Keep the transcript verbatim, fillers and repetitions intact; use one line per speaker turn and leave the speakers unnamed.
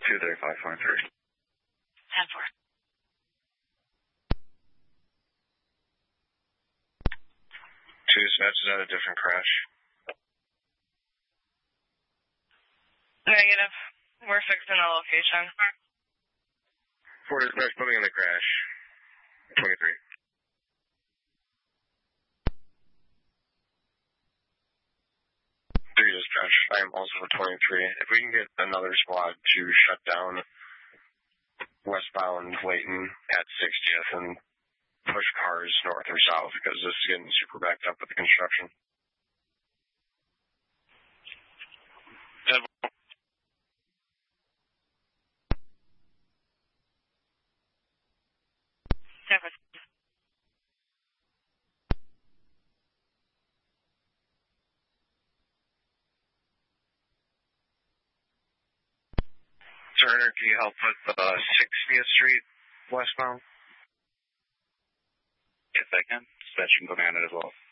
two thirty-five twenty-three.
ten four.
Two dispatch is at a different crash.
Negative. We're fixing the location.
Four dispatch putting in the crash. twenty-three. Three dispatch. I am also for twenty-three. If we can get another squad to shut down westbound Layton at sixtieth and push cars north or south because this is getting super backed up with the construction. Turner, can you help with uh, sixtieth Street westbound?
Yes, I can. Dispatch can go down it as well.